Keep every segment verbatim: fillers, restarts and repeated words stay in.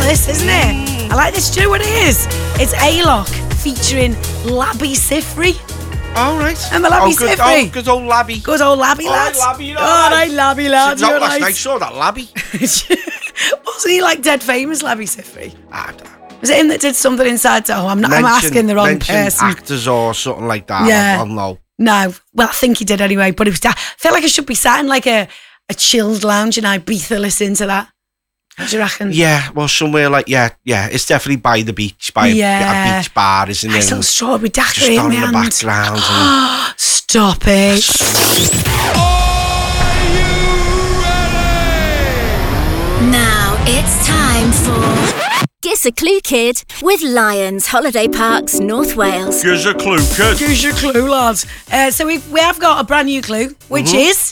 this, isn't it? I like this. Do you know what it is? It's A-Lock featuring Labby Sifri. All right. Remember Labby oh, good, Sifri? Oh, good old Labby. Good old Labby oh, lads. Labby, you know, oh, right, Labby lads. Not last right. night, saw that Labby. Wasn't he like dead famous, Labby Sifri? I don't know. Was it him that did something inside? Oh, I'm not. Mention, I'm asking the wrong person. Actors or something like that. Yeah. I don't know. No. Well, I think he did anyway. But it was. I feel like I should be sat in like a, a chilled lounge in Ibiza listening to that. What do you reckon? Yeah. Well, somewhere like yeah, yeah. It's definitely by the beach, by yeah. a, a beach bar, isn't it? Nice little strawberry daiquiri just in on my the hand. background. And Stop it. Now it's time for Guess a Clue Kid with Lions Holiday Parks, North Wales. Guess a clue, kid. Guess a clue, lads. Uh, so we've, we have got a brand new clue, which mm-hmm. is...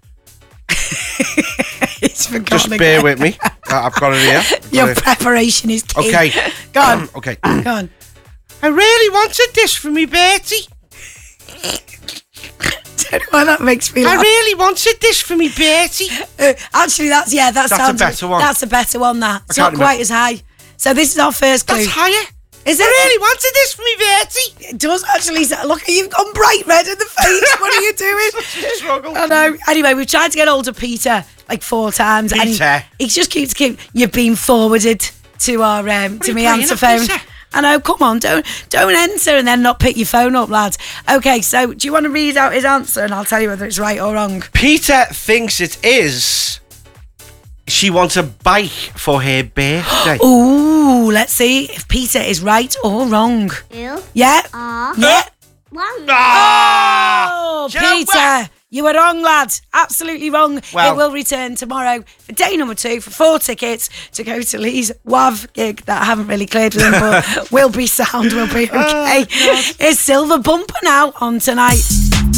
It's forgotten Just bear again. with me. I've got it here. Got Your it. preparation is key. Okay. Go on. okay. Go on. I really wanted this for me, Bertie. Don't know why that makes me laugh. I really wanted this for me, Bertie. Uh, actually, that's, yeah, that that's sounds... a better one. That's a better one, that. It's not remember. quite as high. So this is our first clue. That's higher. Is it? I really wanted this for me, Bertie. It does actually. Look, you've gone bright red in the face. What are you doing? Struggle. I know. Anyway, we've tried to get hold of Peter like four times. Peter. And he, he just keeps keep. You've been forwarded to our um, to me answer phone. Peter? I know. Come on, don't don't enter and then not pick your phone up, lads. Okay, so do you want to read out his answer and I'll tell you whether it's right or wrong? Peter thinks it is. She wants a bike for her birthday. Ooh, let's see if Peter is right or wrong. Two. Yeah. Uh, Yeah. One. Ah! Oh, Do you know Peter, what? you were wrong, lad. Absolutely wrong. Well- it will return tomorrow for day number two for four tickets to go to Lee's W A V gig that I haven't really cleared with him, but will be sound, will be okay. Oh, it's Silver Bumper now on tonight.